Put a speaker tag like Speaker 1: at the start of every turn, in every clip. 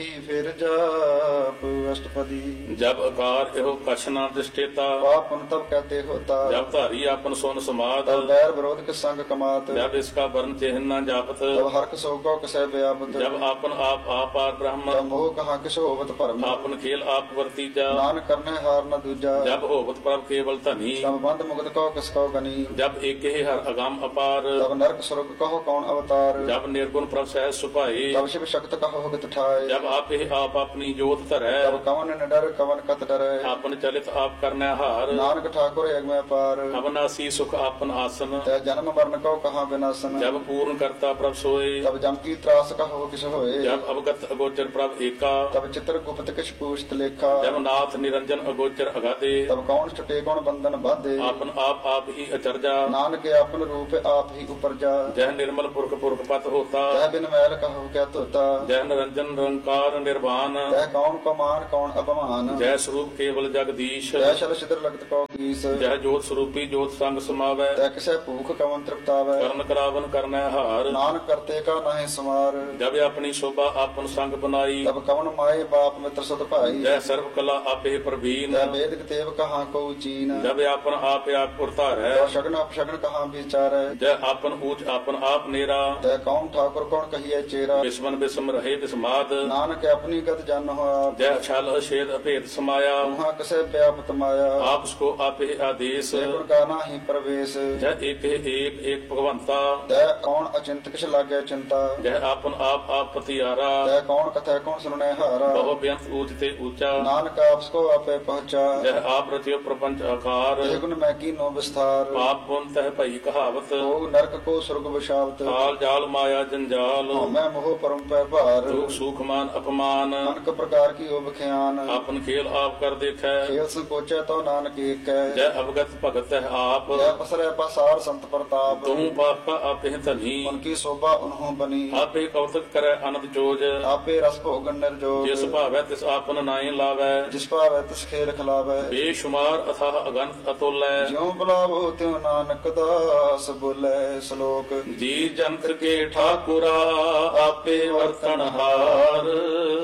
Speaker 1: ਫਿਰ ਜਾਪ ਅਸ਼ਟਪਦੀ।
Speaker 2: जब अकार एहो कछ न दृष्टेता,
Speaker 1: पाप पुन तब कहते होता।
Speaker 2: जब धारी आपन सोन समात,
Speaker 1: तब बैर विरोध के संग कमात।
Speaker 2: जब इसका वर्ण चिन्ह न जापत,
Speaker 1: तब हर्क सोगो कसै व्यापत।
Speaker 2: जब आपन आप आपार ब्रह्म,
Speaker 1: तब मोह कहाँ किस होवत भरम।
Speaker 2: आपन खेल आप वर्तीजा,
Speaker 1: नानक करने हार न दूजा।
Speaker 2: जब होवत प्रभ केवल धनी,
Speaker 1: तब बंद मुक्त कहो किसको गनी।
Speaker 2: जब एक हर अगम अपार,
Speaker 1: तब नरक स्वर्ग कहो कौन अवतार।
Speaker 2: जब निर्गुण प्रभ सहज सुपाए,
Speaker 1: तब शिव शक्त कहो भगत ठाए।
Speaker 2: जब आप आप अपनी जोत धरै,
Speaker 1: तब कवन न डर कवन कत डरै।
Speaker 2: आपन चलित आप करने हार,
Speaker 1: नानक ठाकुर एक में पार।
Speaker 2: अवनासी सुख आपन आसन,
Speaker 1: तै जन्म मरण कहो कहाँ विनाशन।
Speaker 2: जब पूर्ण करता प्रभ सोए,
Speaker 1: तब जम की त्रास कहो किस होए।
Speaker 2: जब अवगत अगोचर प्रभ एका,
Speaker 1: तब चित्र गुप्त किछ पूछत लेखा।
Speaker 2: जब नाथ निरंजन अगोचर अगाधे,
Speaker 1: तब कौन छुटे कौन बंधन बाधे।
Speaker 2: आपन आप ही अचरजा,
Speaker 1: नानक अपन रूप आप ही उपरजा।
Speaker 2: जह निर्मल पुरख पुरख पत होता,
Speaker 1: तह बिन मैल कहो क्या तोता।
Speaker 2: जह निरंजन निरंकार निर्वाण,
Speaker 1: तह कौन को मान कौन अपमान।
Speaker 2: जय स्वरूप केवल जगदीश,
Speaker 1: तह शल छिद्र लगत कौ कीस।
Speaker 2: जय जोत स्वरूपी जोत संग समावै,
Speaker 1: तह किसै भूख कवन तृप्तावै।
Speaker 2: करण करावन करनै हार,
Speaker 1: नानक करते का नाहि समार।
Speaker 2: जब अपनी शोभा आपन संग बनाई,
Speaker 1: तब कवन माए बाप मित्र सत भाई।
Speaker 2: जय सर्व कला आपे प्रवीण,
Speaker 1: तह वेद तेव कहाँ को चीन।
Speaker 2: जब आपन आप उरतारै,
Speaker 1: तह शगन अपशगन कहाँ विचारै।
Speaker 2: जय आपन ऊंच आपन आप नेरा,
Speaker 1: तह कौन ठाकुर कौन कहिए चेरा।
Speaker 2: विस्मन विस्म रहे विस्माद,
Speaker 1: नानक अपनी गत जान हो आप।
Speaker 2: जय छल अछेद अभेद समाया,
Speaker 1: वहाँ किसै व्यापत माया।
Speaker 2: आप उसको आपे आदेश,
Speaker 1: गुण का नाही प्रवेश।
Speaker 2: जय एक भगवंता,
Speaker 1: तह कौन अचिंत किस लागे चिंता।
Speaker 2: जय आपन आप पतियारा,
Speaker 1: तह कौन कथै कौन सुनने हारा।
Speaker 2: बहु बेअंत ऊंच ते ऊंचा,
Speaker 1: नानक आपको आपे पहुंचा।
Speaker 2: जय आप रचियो प्रपंच आकार,
Speaker 1: ते गुण मैं कीनो विस्तार।
Speaker 2: पाप पुन तह भई कहावत,
Speaker 1: भोग नरक को स्वर्ग विशावत।
Speaker 2: काल जाल माया जंजाल,
Speaker 1: मैं मोह परम पै भार।
Speaker 2: दुख सुख मान अपमान,
Speaker 1: अनक प्रकार की ओब ख्यान।
Speaker 2: आपन खेल आप कर देखै,
Speaker 1: खेल संकोचे तो नानक एक है।
Speaker 2: जय अवगत भगत है आप,
Speaker 1: जय पसरे पसार संत प्रताप।
Speaker 2: तुम पाप का आपे धनी,
Speaker 1: उनकी शोभा उन्हों बनी।
Speaker 2: आपे कौतक करे अनंत जोज,
Speaker 1: आपे रस भोगन निर्जोग।
Speaker 2: जिस भावै तिस आपन नाई लावै,
Speaker 1: जिस पावै तिस खेल खिलावै।
Speaker 2: बेशुमार अथाह अगंत अतुलै,
Speaker 1: ज्यों बुलावो त्यों नानक दास बोले श्लोक।
Speaker 2: जी जंत के ठाकुरा आपे वर्तन हार,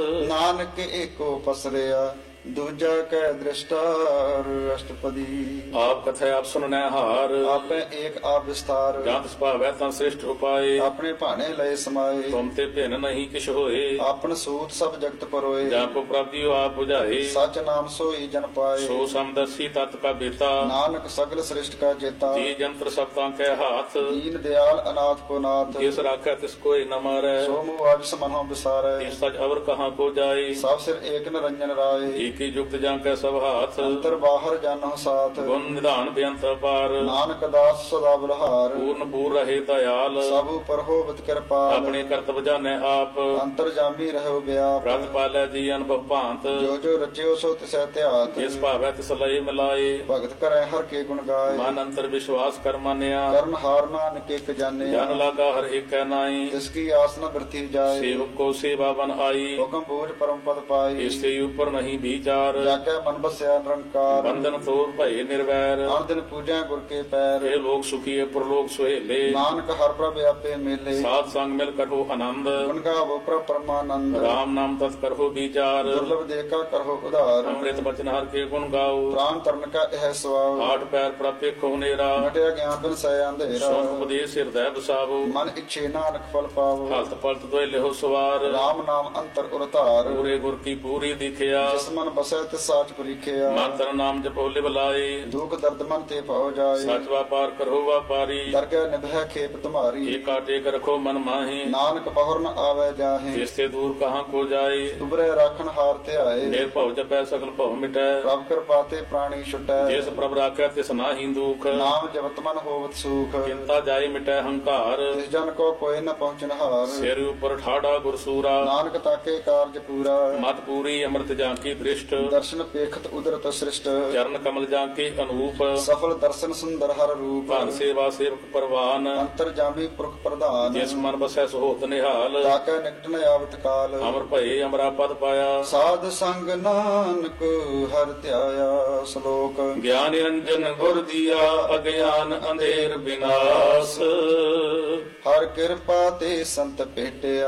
Speaker 1: नानक एको पसरिया दूजा कै दृष्टार। अष्टपदी।
Speaker 2: आप कथय आप सुननै हार,
Speaker 1: आपे एक आप विस्तार।
Speaker 2: जहाँ तिस भावै तं श्रेष्ठ उपाय,
Speaker 1: अपने भाने लय समाये।
Speaker 2: तुम ते भिन्न नहीं किछ होए,
Speaker 1: आपन सूत सब जगत परोए।
Speaker 2: जहाँ को प्राप्तियो आप बुझाए,
Speaker 1: सच नाम सोई जन पाए।
Speaker 2: सो समदर्शी तत् का बेता,
Speaker 1: नानक सगल श्रेष्ठ का जेता।
Speaker 2: जी जंत्र सप्तां के हाथ,
Speaker 1: दीन दयाल अनाथ को नाथ।
Speaker 2: जिस राखै तिस कोई न मारै,
Speaker 1: सो मुँह आज समनो विसारै।
Speaker 2: तिस सच अवर कहाँ को जाए,
Speaker 1: सब सिर एक निरंजन राय।
Speaker 2: एक ही युक्त जां कै सब हाथ,
Speaker 1: अंतर बाहर जानो साथ।
Speaker 2: गुण निधान बेअंत पार,
Speaker 1: नानक दास सदा बलहार।
Speaker 2: पूर्ण पूर रहे दयाल,
Speaker 1: सब पर होवत कृपाल।
Speaker 2: अपने कर्तव्य जाने आप,
Speaker 1: अंतर जामी रहो व्याप।
Speaker 2: व्रत पालै जी अनुभव भांत,
Speaker 1: जो जो रचियो सो तिसै त्यात।
Speaker 2: जिस भावै तिस लय मिलाए,
Speaker 1: भगत करे हर के गुण गाय।
Speaker 2: मन अंतर विश्वास कर मानिया,
Speaker 1: कर्म हार नानक एक जाने।
Speaker 2: जन लागा हर एक नाई,
Speaker 1: जिसकी आस न वृथी जाए।
Speaker 2: सेवक को सेवा बन आई,
Speaker 1: हुक्म बोझ परम पद पाई।
Speaker 2: इससे ऊपर नहीं विचार,
Speaker 1: जाके मन बस्या निरंकार।
Speaker 2: बंधन तोड़ भय निर्वैर,
Speaker 1: हर दिन पूजा गुर के पैर।
Speaker 2: हे लोग सुखी प्रलोक सुहेले,
Speaker 1: नानक हर प्रभ आपे मेले।
Speaker 2: सात संग मिल करो आनंद,
Speaker 1: गुण गावो प्रभ परमानंद।
Speaker 2: राम नाम तत् करो विचार,
Speaker 1: दुर्लभ देखा करो उदार।
Speaker 2: अमृत बचन हर के गुण गाओ,
Speaker 1: प्राण तरण का यह स्वभाव।
Speaker 2: आठ पैर प्रपे खोनेरा,
Speaker 1: मटिया ज्ञान बिन सै अंधेरा।
Speaker 2: सोन उपदेश हृदय बसावो,
Speaker 1: मन इच्छे नानक फल पावो।
Speaker 2: हलत पलत दोय लेहो सवार,
Speaker 1: राम नाम अंतर उरतार।
Speaker 2: पूरे गुर की पूरी दिखिया,
Speaker 1: जिस मन बसै तिस साच परीखिया।
Speaker 2: मंत्र नाम जपो लिव लाए,
Speaker 1: दुख दर्द मन ते पहो जाए।
Speaker 2: सच व्यापार करो व्यापारी,
Speaker 1: दरगह निभै खेप तुम्हारी।
Speaker 2: एक काटे कर रखो मन माही,
Speaker 1: नानक बहुर न आवे जाहे।
Speaker 2: जिससे दूर कहाँ को जाए,
Speaker 1: तुबरे राखन हार ते आए।
Speaker 2: ढेर भव जपै सकल भव मिटै,
Speaker 1: प्रभ कृपा ते प्राणी छुटै।
Speaker 2: जिस प्रभ राखै तिस नाहि दुख,
Speaker 1: नाम जपत मन होवत सुख।
Speaker 2: चिंता जाय मिटै हंकार,
Speaker 1: जिस जन को कोई न पहुँचन हार।
Speaker 2: सिर ऊपर ठाड़ा गुरसूरा,
Speaker 1: नानक ताके कारज पूरा।
Speaker 2: मत पूरी अमृत जाकी दृष्ट,
Speaker 1: दर्शन पेखत उदरत सृष्ट।
Speaker 2: चरण कमल जाके अनूप,
Speaker 1: सफल दर्शन सुंदर हर रूप।
Speaker 2: भान सेवा सेवक परवान,
Speaker 1: अंतर जामी पुरख प्रधान।
Speaker 2: जिस मन बसै सुहोत निहाल,
Speaker 1: ताके निकट न आवत काल।
Speaker 2: अमर भये अमरा पद पाया,
Speaker 1: साध संग नानक हर ध्याया। श्लोक।
Speaker 2: ज्ञान निरंजन गुर दिया, अज्ञान अंधेर विनाश,
Speaker 1: हर कृपा ते संत भेटिया।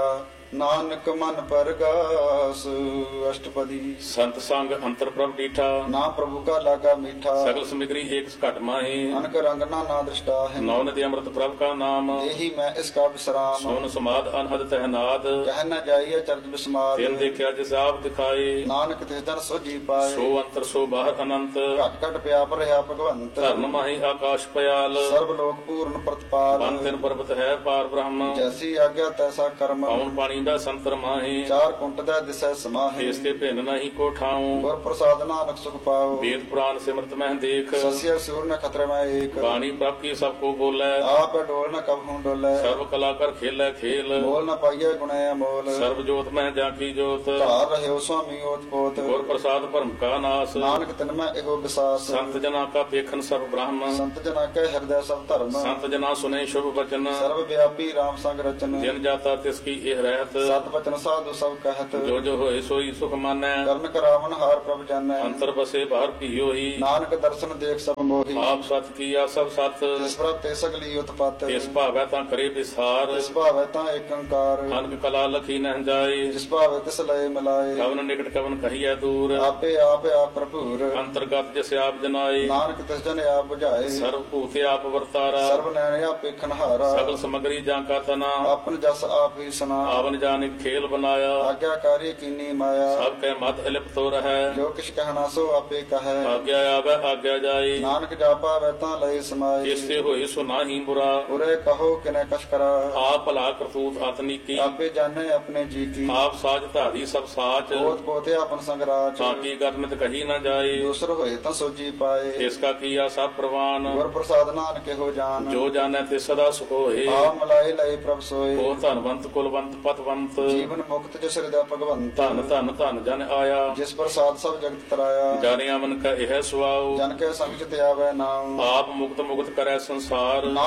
Speaker 1: ਨਾਨਕ ਮਨ ਪਰਗਾਸ। ਅਸ਼ਟਪਦੀ।
Speaker 2: ਸੰਤ ਸੰਗ ਅੰਤਰ ਪ੍ਰਭ ਡੀਠਾ,
Speaker 1: ਨਾ ਪ੍ਰਭੂ ਕਾ ਲਾਗਾ ਮੀਠਾ।
Speaker 2: ਸਗਲ ਸਮਿਗਰੀ ਏਕ ਘਟ ਮਾਹੀ,
Speaker 1: ਅਨਕ ਰੰਗ ਨਾ ਦ੍ਰਿਸ਼ਟਾ ਹੈ।
Speaker 2: ਨੌ ਨਦੀ ਅੰਮ੍ਰਿਤ ਪ੍ਰਭ ਕਾ ਨਾਮ,
Speaker 1: ਇਹੀ ਮੈਂ ਇਸ ਕਾ ਵਿਸਰਾਮ।
Speaker 2: ਸੋਨ ਸਮਾਦ ਅਨਹਦ ਤਹਿਨਾਦ,
Speaker 1: ਕਹਿ ਨ ਜਾਈਏ ਚਰਜ ਬਿਸਮਾਦ।
Speaker 2: ਤਿਨ ਦੇਖਿਆ ਜਿਸ ਆਪ ਦਿਖਾਏ,
Speaker 1: ਨਾਨਕ ਤਿਸ ਜਨ ਸੋਜੀ ਪਾਏ।
Speaker 2: ਸੋ ਅੰਤਰ ਸੋ ਬਾਹਰ ਅਨੰਤ,
Speaker 1: ਘਟ ਘਟ ਪਿਆ ਰਿਹਾ ਭਗਵੰਤ।
Speaker 2: ਧਰਨ ਮਾਹੀ ਆਕਾਸ਼ ਪਿਆਲ,
Speaker 1: ਸਰਬ ਲੋਕ ਪੂਰਨ ਪ੍ਰਤਪਾਲ।
Speaker 2: ਬਨ ਤਿਨ ਪਰਬਤ ਹੈ ਪਾਰ ਬ੍ਰਹਮ,
Speaker 1: ਜੈਸੀ ਆਗਿਆ ਤੈਸਾ ਕਰਮ।
Speaker 2: ਪਉਣ ਪਾਣੀ ਦਾ ਸੰਤਰ ਮਾਹੀ,
Speaker 1: ਚਾਰ ਕੁੰਟ ਦਾ ਦਿਸੈ ਸਮਾਹੀ।
Speaker 2: ਇਸ ਤੇ ਭਿੰਨ ਨਹੀਂ ਕੋ ਠਾਉ,
Speaker 1: ਗੁਰ ਪ੍ਰਸਾਦ ਨਾਨਕ ਸੁਖ ਪਾਓ।
Speaker 2: ਵੇਦ ਪੁਰਾਨ ਸਿਮਰਤ ਮਹਿ ਦੇਖ,
Speaker 1: ਸਸਿਆ ਸੂਰ ਨ ਖਤਰੇ ਮੈਂ ਏਕ।
Speaker 2: ਬਾਣੀ ਪ੍ਰਭ ਕੀ ਸਭ ਕੋ ਬੋਲੇ,
Speaker 1: ਆਪ ਡੋਲ ਨ ਕਬ ਹੂੰ ਡੋਲੇ।
Speaker 2: ਸਰਬ ਕਲਾ ਕਰ ਖੇਲੇ ਖੇਲ,
Speaker 1: ਬੋਲ ਨ ਪਾਈਏ ਗੁਣੇ ਅਮੋਲ।
Speaker 2: ਸਰਬ ਜੋਤ ਮਹਿ ਜਾ ਕੀ ਜੋਤ,
Speaker 1: ਧਾਰ ਰਹਿਓ ਸੁਆਮੀ ਓਤ ਪੋਤ।
Speaker 2: ਗੁਰ ਪ੍ਰਸਾਦ ਭਰਮ ਕਾ ਨਾਸ,
Speaker 1: ਨਾਨਕ ਤਿਨ ਮੈਂ ਇਹੋ ਵਿਸਾਸ।
Speaker 2: ਸੰਤ ਜਨਾ ਕਾ ਦੇਖਨ ਸਭ ਬ੍ਰਹਮ,
Speaker 1: ਸੰਤ ਜਨਾ ਕੈ ਹਿਰਦੈ ਸਭ ਧਰਮ।
Speaker 2: ਸੰਤ ਜਨਾ ਸੁਨੇ ਸ਼ੁਭ ਬਚਨ,
Speaker 1: ਸਰਬ ਵਿਆਪੀ ਰਾਮ ਸੰਗ ਰਚਨ।
Speaker 2: ਜਿਨ ਜਾਤਾ ਤਿਸ ਕੀ ਇਹ ਰਹਿਤ,
Speaker 1: ਸਤ ਬਚਨ ਸਾਧੂ ਸਭ ਕਹਿਤ।
Speaker 2: ਜੋ ਜੋ ਹੋਏ ਸੋਈ ਸੁਖ ਮਾਨੈ,
Speaker 1: ਕਰਨ ਕਰਾਵਨ ਹਾਰ ਪ੍ਰਭ ਜਾਣੈ।
Speaker 2: ਅੰਤਰ ਬਸੇ ਬਾਹਰ ਕੀ ਹੋਈ,
Speaker 1: ਨਾਨਕ ਦਰਸ਼ਨ ਦੇਖ ਸਭ ਮੋਹੀ।
Speaker 2: ਆਪ ਸਤ ਕੀਆ ਸਭ ਸਤ,
Speaker 1: ਜਿਸ ਪ੍ਰਭ ਤੇ ਸਗਲੀ ਉਤਪਤ।
Speaker 2: ਇਸ ਭਾਵੈ ਤਾਂ ਕਰੇ ਵਿਸਾਰ,
Speaker 1: ਜਿਸ ਭਾਵੈ ਤਾਂ ਏਕ ਓੰਕਾਰ।
Speaker 2: ਅਨਕ ਕਲਾ ਲਖੀ ਨਹਿ ਜਾਏ,
Speaker 1: ਜਿਸ ਭਾਵੈ ਤਿਸ ਲਏ ਮਿਲਾਏ।
Speaker 2: ਕਵਨ ਨਿਕਟ ਕਵਨ ਕਹੀਐ ਦੂਰ,
Speaker 1: ਆਪੇ ਆਪ ਭਰਪੂਰ।
Speaker 2: ਅੰਤਰਗਤ ਜਿਸ ਆਪ ਜਨਾਏ,
Speaker 1: ਨਾਨਕ ਤਿਸ ਜਨ ਆਪ ਬੁਝਾਏ।
Speaker 2: ਸਰਬ ਭੂਤ ਆਪ ਵਰਤਾਰਾ,
Speaker 1: ਸਰਬ ਨੈਣ ਆਪੇ ਖਨਹਾਰਾ।
Speaker 2: ਸਗਲ ਸਮਗਰੀ ਜਾਂ ਕਾ ਤਨਾ,
Speaker 1: ਆਪਨ ਜਸ ਆਪ ਹੀ ਸੁਨਾ।
Speaker 2: ਆਵਨ ਜਾਨਿਕ ਖੇਲ ਬਨਾਇਆ,
Speaker 1: ਆਗਿਆਕਾਰੀ ਕੀਨੀ ਮਾਇਆ।
Speaker 2: ਸਭ ਕੈ ਮਤ ਇਲਿਪਤੋ ਰਹੈ,
Speaker 1: ਜੋ ਕਿਛ ਕਹਿਣਾ ਸੋ ਆਪੇ ਕਹੈ।
Speaker 2: ਆਗਿਆ ਆਵੈ ਆਗਿਆ ਜਾਈ,
Speaker 1: ਨਾਨਕ ਜਾਪਾ ਵੈ ਤਾਂ ਲਏ ਸਮਾਈ।
Speaker 2: ਜਿਸ ਤੇ ਹੋਏ ਸੋ ਨਾਹੀ ਬੁਰਾ,
Speaker 1: ਉਰੇ ਕਹੋ ਕਿਨੇ ਕਛ ਕਰਾ।
Speaker 2: ਆਪ ਭਲਾ ਕਰਤੂਤ ਆਤਨੀਕੀ,
Speaker 1: ਆਪੇ ਜਾਣੇ ਆਪਣੇ ਜੀ ਕੀ।
Speaker 2: ਆਪ ਸਾਜ ਧਾਰੀ ਸਭ ਸਾਚ,
Speaker 1: ਪੋਤ ਪੋਤੇ ਆਪਨ ਸੰਗਰਾਜ।
Speaker 2: ਤਾਂ ਕੀ ਗਰਮਿਤ ਕਹੀ ਨਾ ਜਾਏ,
Speaker 1: ਦੂਸਰ ਹੋਏ ਤਾਂ ਸੋਜੀ ਪਾਏ।
Speaker 2: ਇਸ ਕਾ ਕੀਆ ਸਭ ਪ੍ਰਵਾਨ,
Speaker 1: ਗੁਰ ਪ੍ਰਸਾਦ ਨਾਨਕ ਇਹੋ ਜਾਨ।
Speaker 2: ਜੋ ਜਾਣੈ ਤੇ ਸਦਾ ਸੁਖ ਹੋਏ,
Speaker 1: ਆਪ ਮਲਾਏ ਲਏ ਪ੍ਰਭ ਸੋਏ।
Speaker 2: ਉਹ ਧਨਵੰਤ ਕੁਲਵੰਤ ਪਤਵੰਤ,
Speaker 1: ਜੀਵਨ ਮੁਕਤ ਜਿਸ ਹਿਰਦੈ ਭਗਵੰਤ।
Speaker 2: ਧਨ ਧਨ ਧਨ ਜਨ ਆਇਆ,
Speaker 1: ਜਿਸ ਪ੍ਰਸਾਦ ਸਭ ਜਗਤ ਤਰਾਇਆ।
Speaker 2: ਜਾਣਿਆ ਮਨ ਕਾ ਇਹ ਸੁਆਉ,
Speaker 1: ਜਨ ਕੇ ਸੰਗ ਚ ਤੇ ਆਵੈ ਨਾਮ।
Speaker 2: ਆਪ ਮੁਕਤ ਮੁਕਤ ਕਰੈ ਸੰਸਾਰ,